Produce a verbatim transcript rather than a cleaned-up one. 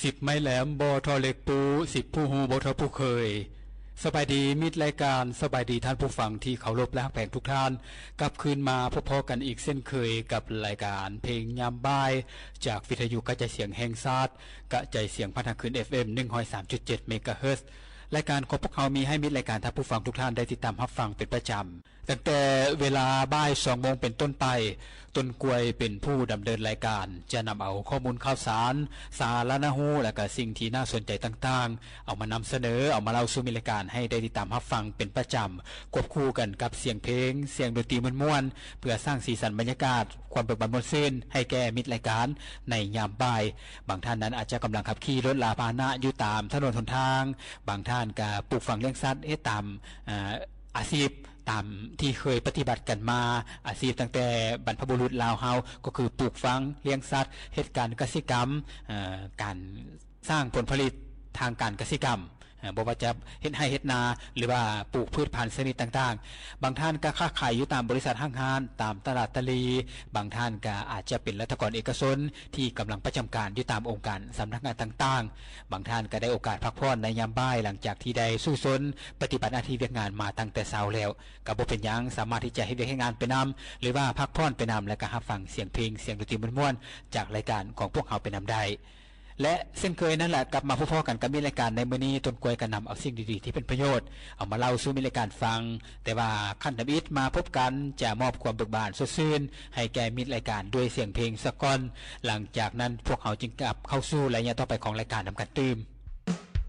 สิบไม้แหลมบอทอเล็กปูสิบผู้หูบอทอผู้เคยสบายดีมิตรรายการสบายดีท่านผู้ฟังที่เคารพและแผงทุกท่านกลับคืนมาพบๆกันอีกเส้นเคยกับรายการเพลงยามบ่ายจากวิทยุกระจายเสียงแห่งชาติกระจายเสียงพันธคืน เอฟ เอ็ม หนึ่งร้อยสามจุดเจ็ด เมกะเฮิรตซ์รายการของพวกเขามีให้มิตรรายการท่านผู้ฟังทุกท่านได้ติดตามรับฟังเป็นประจำตั้งแต่เวลาบ่ายสองโมงเป็นต้นไปต้นกล้วยเป็นผู้ดำเนินรายการจะนำเอาข้อมูลข่าวสารสาระน่ารู้และก็สิ่งที่น่าสนใจต่างๆเอามานำเสนอเอามาเล่าสู่มิตรรายการให้ได้ติดตามรับฟังเป็นประจำควบคู่กันกับเสียงเพลงเสียงดนตรีม่วนๆเพื่อสร้างสีสันบรรยากาศความเบิกบานม่วนซื่นให้แก่มิตรรายการในยามบ่ายบางท่านนั้นอาจจะกำลังขับขี่รถลาพาหนะอยู่ตามถนนหนทางบางท่านก็ปลูกฝังเลี้ยงสัตว์เฮ็ดตามอ่าอาชีพตามที่เคยปฏิบัติกันมาอาชีพตั้งแต่บรรพบุรุษลาวเฮาก็คือปลูกฝังเลี้ยงสัตว์เฮ็ดการเกษตรกรรมการสร้างผลผลิตทางการเกษตรกรรมบ่ว่าจะเฮ็ดไร่เฮ็ดนาหรือว่าปลูกพืชพันธุ์ชนิดต่างๆบางท่านก็ค้าขายอยู่ตามบริษัทห้างร้านตามตลาดตะลีบางท่านก็อาจจะเป็นรัฐกรเอกชนที่กำลังประจำการอยู่ตามองค์การสำนักงานต่างๆบางท่านก็ได้โอกาสพักผ่อนในยามบ่ายหลังจากที่ได้สู้ซนปฏิบัติหน้าที่เวียกงานมาตั้งแต่เช้าแล้วก็บ่เป็นหยังสามารถที่จะเฮ็ดเวียกเฮ็ดงานไปนำหรือว่าพักผ่อนไปนำแล้วก็รับฟังเสียงเพลงเสียงดนตรีม่วนๆจากรายการของพวกเราไปนำได้และเช่นเคยนั่นแหละกลับมาพบกันกับมีรายการในมื้อนี้ต้นกล้วยก็นำเอาสิ่งดีๆที่เป็นประโยชน์เอามาเล่าสู่มีรายการฟังแต่ว่าขั้นทำอิฐมาพบกันจะมอบความเบิกบานสดชื่นให้แก่มิตรรายการด้วยเสียงเพลงสักก่อนหลังจากนั้นพวกเขาจึงกลับเข้าสู่รายการต่อไปของรายการนำกันตื่ม